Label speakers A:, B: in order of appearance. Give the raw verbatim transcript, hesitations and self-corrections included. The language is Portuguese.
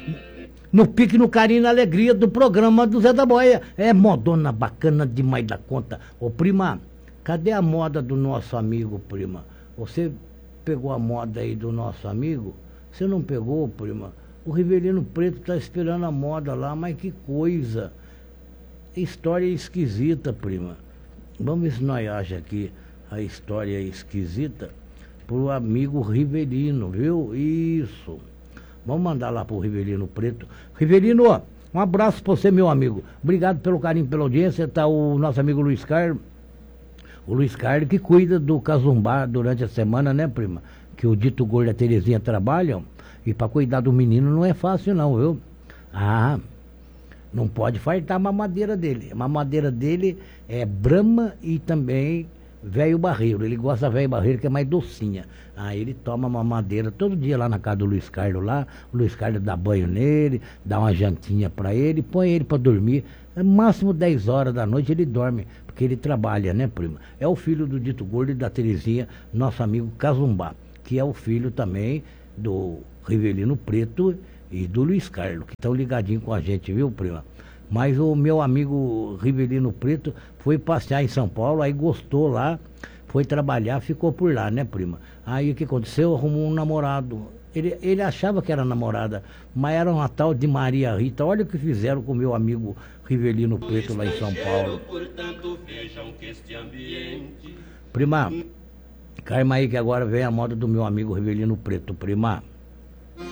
A: No pique, no carinho, na alegria do programa do Zé da Boia. É modona bacana demais da conta. Ô, prima, cadê a moda do nosso amigo, prima? Você pegou a moda aí do nosso amigo? Você não pegou, prima? O Rivelino Preto tá esperando a moda lá, mas que coisa. História esquisita, prima. Vamos ver se nós achamos aqui a história esquisita pro amigo Rivelino, viu? Isso. Vamos mandar lá pro Rivelino Preto. Rivelino, ó, um abraço pra você, meu amigo. Obrigado pelo carinho, pela audiência. Tá o nosso amigo Luiz Carlos. O Luiz Carlos que cuida do Cazumbá durante a semana, né, prima? Que o Dito Gordo e a Terezinha trabalham. E pra cuidar do menino não é fácil não, viu? Ah, não pode faltar a mamadeira dele. A mamadeira dele é Brahma e também velho barreiro. Ele gosta velho barreiro, que é mais docinha. Aí ele toma mamadeira todo dia lá na casa do Luiz Carlos lá. O Luiz Carlos dá banho nele, dá uma jantinha pra ele, põe ele pra dormir. É máximo dez horas da noite ele dorme, porque ele trabalha, né, prima? É o filho do Dito Gordo e da Terezinha, nosso amigo Cazumbá, que é o filho também do Rivelino Preto e do Luiz Carlos, que estão ligadinhos com a gente, viu, prima? Mas o meu amigo Rivelino Preto foi passear em São Paulo, aí gostou lá, foi trabalhar, ficou por lá, né, prima? Aí o que aconteceu? Arrumou um namorado. Ele, ele achava que era namorada, mas era uma tal de Maria Rita. Olha o que fizeram com o meu amigo Rivelino Preto lá em São Paulo. Prima, calma aí que agora vem a moda do meu amigo Rivelino Preto, prima.